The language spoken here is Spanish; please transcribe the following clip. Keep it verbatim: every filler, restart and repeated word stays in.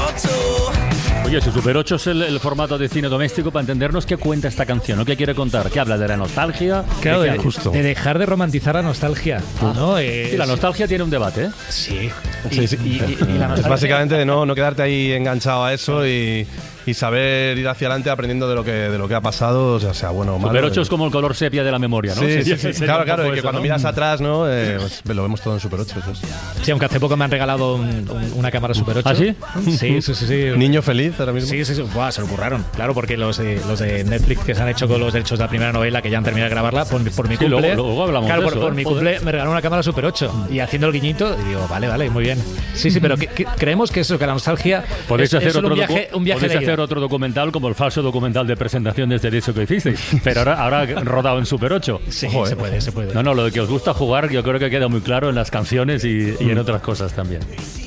Oye, si Super ocho es el, el formato de cine doméstico, para entendernos, ¿qué cuenta esta canción? ¿O qué quiere contar? ¿Qué habla de la nostalgia? Claro, ¿De, de, justo? de dejar de romantizar la nostalgia, Ah. ¿no? Eh, Sí, la nostalgia tiene un debate, ¿eh? Sí. Sí, sí. Y, y- y la Es nostalgia- básicamente no, no quedarte ahí enganchado a eso y, y saber ir hacia adelante aprendiendo de lo que, de lo que ha pasado, o sea, sea bueno o malo. Super ocho es como el color sepia de la memoria, ¿no? Sí, sí, Sería- sí. sería Claro, un claro, poco y que eso, cuando ¿no? miras atrás, ¿no? Eh, pues, lo vemos todo en Super ocho. Eso es. Sí, aunque hace poco me han regalado un- un- una cámara Super ocho. ¿Ah, sí? Sí, sí, sí. sí. Niño feliz ahora mismo. Sí, sí, sí. Buah, se lo curraron. Claro, porque los de, los de Netflix que se han hecho con los derechos de la primera novela, que ya han terminado de grabarla, por, mi- por mi Sí, cumple. luego- luego hablamos claro, de por, eso, por ¿eh? mi Joder. cumple me regalaron una cámara Super ocho. Y haciendo el guiñito, y digo, vale, vale, muy bien. Sí, sí, pero que- que- creemos que eso, que la nostalgia. Podéis es, hacer, es solo otro, un viaje, docu- un viaje podéis de hacer ida. otro documental como el falso documental de presentación desde eso que hicisteis, pero ahora, ahora rodado en Super ocho. Sí, Ojo, se eh. puede, se puede. No, no, lo de que os gusta jugar yo creo que queda muy claro en las canciones y, y en otras cosas también.